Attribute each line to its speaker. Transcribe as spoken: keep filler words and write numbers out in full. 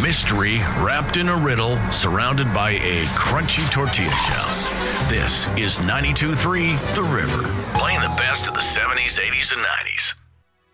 Speaker 1: Mystery wrapped in a riddle, surrounded by a crunchy tortilla shell. This is ninety-two point three The River, playing the best of the seventies, eighties, and nineties.